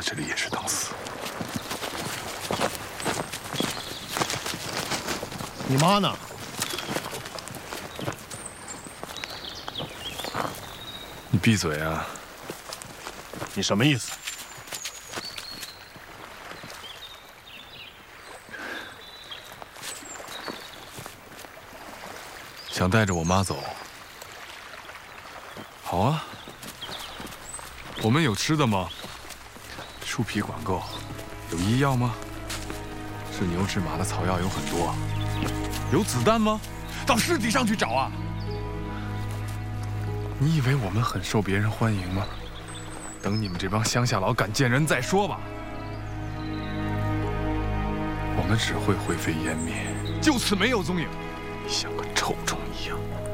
这里也是等死。 你妈呢？ 你闭嘴啊！ 你什么意思？ 想带着我妈走？好啊。我们有吃的吗？树皮管够。有医药吗？是牛治马的草药有很多。有子弹吗？到尸体上去找啊！你以为我们很受别人欢迎吗？等你们这帮乡下佬敢见人再说吧。我们只会灰飞烟灭，就此没有踪影，像个臭虫一样。